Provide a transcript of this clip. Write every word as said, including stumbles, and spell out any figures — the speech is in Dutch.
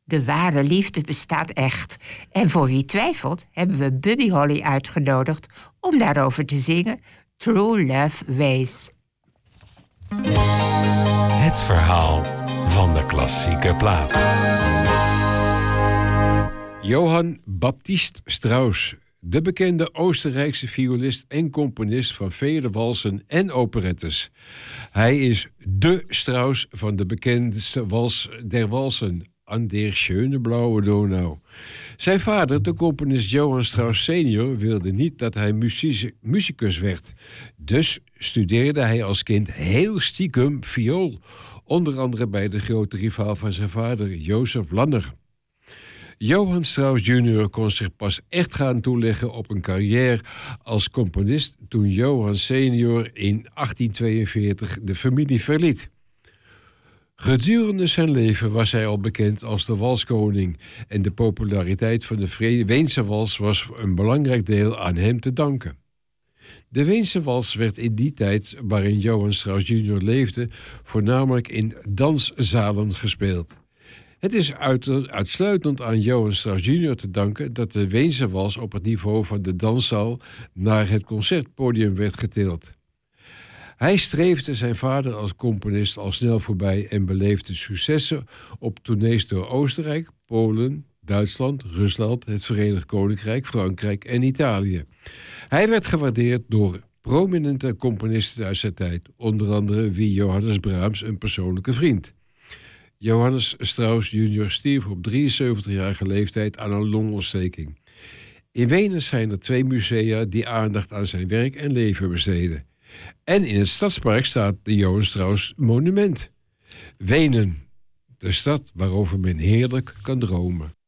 De ware liefde bestaat echt. En voor wie twijfelt, hebben we Buddy Holly uitgenodigd om daarover te zingen True Love Ways. Het verhaal van de klassieke plaat. Johann Baptist Strauss, de bekende Oostenrijkse violist en componist van vele walsen en operettes. Hij is dé Strauss van de bekendste wals der walsen, An der schöne blaue Donau. Zijn vader, de componist Johann Strauss senior, wilde niet dat hij muziek, muzikus werd. Dus studeerde hij als kind heel stiekem viool, onder andere bij de grote rivaal van zijn vader, Joseph Lanner. Johann Strauss junior kon zich pas echt gaan toeleggen op een carrière als componist toen Johann senior in achttien tweeënveertig de familie verliet. Gedurende zijn leven was hij al bekend als de walskoning en de populariteit van de Weense wals was een belangrijk deel aan hem te danken. De Weense wals werd in die tijd waarin Johann Strauss junior leefde voornamelijk in danszalen gespeeld. Het is uitsluitend aan Johann Strauss junior te danken dat de Weense wals op het niveau van de danszaal naar het concertpodium werd getild. Hij streefde zijn vader als componist al snel voorbij en beleefde successen op tournees door Oostenrijk, Polen, Duitsland, Rusland, het Verenigd Koninkrijk, Frankrijk en Italië. Hij werd gewaardeerd door prominente componisten uit zijn tijd, onder andere wie Johannes Brahms, een persoonlijke vriend. Johannes Strauss junior stierf op drieënzeventigjarige leeftijd aan een longontsteking. In Wenen zijn er twee musea die aandacht aan zijn werk en leven besteden. En in het Stadspark staat de Johann Strauss monument. Wenen, de stad waarover men heerlijk kan dromen.